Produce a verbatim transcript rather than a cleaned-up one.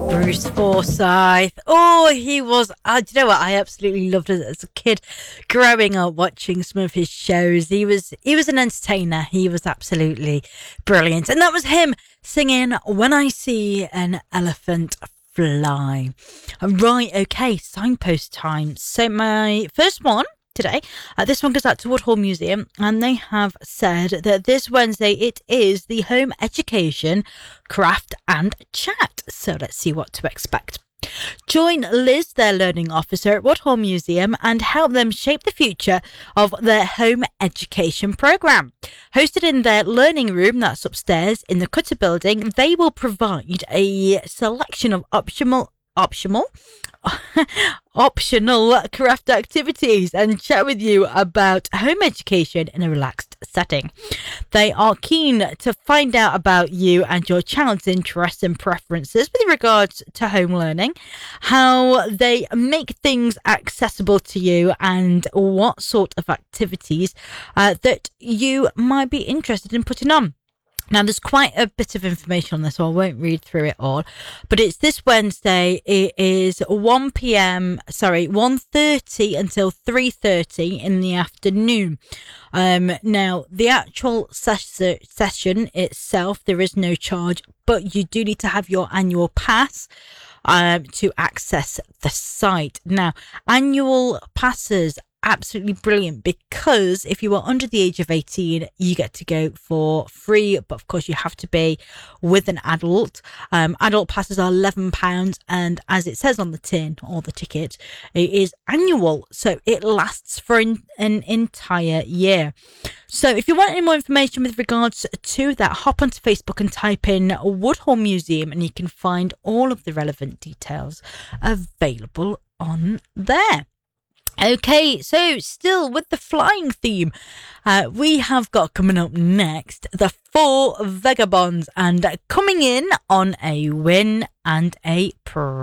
Bruce Forsyth. Oh, he was, uh, do you know what? I absolutely loved it as a kid growing up watching some of his shows. He was, he was an entertainer. He was absolutely brilliant. And that was him singing When I See an Elephant Fly. Right, okay, signpost time. So my first one today, uh, this one goes out to Woodhall Museum, and they have said that this Wednesday it is the Home Education Craft and Chat. So let's see what to expect. Join Liz, their learning officer at Woodhall Museum, and help them shape the future of their home education programme. Hosted in their learning room that's upstairs in the Cutter building, they will provide a selection of optional optional optional craft activities and chat with you about home education in a relaxed setting. They are keen to find out about you and your child's interests and preferences with regards to home learning, how they make things accessible to you, and what sort of activities uh, that you might be interested in putting on. Now, there's quite a bit of information on this, so I won't read through it all. But it's this Wednesday. It is one p.m. Sorry, one thirty until three thirty in the afternoon. Um, now, the actual ses- session itself, there is no charge, but you do need to have your annual pass um, to access the site. Now, annual passes absolutely brilliant, because if you are under the age of eighteen, you get to go for free, but of course you have to be with an adult. Um, adult passes are eleven pounds, and as it says on the tin or the ticket, it is annual, so it lasts for an, an entire year. So if you want any more information with regards to that, hop onto Facebook and type in Woodhall Museum, and you can find all of the relevant details available on there. Okay, so still with the flying theme, uh, we have got coming up next the Four Vagabonds, and coming in on a win and a pro.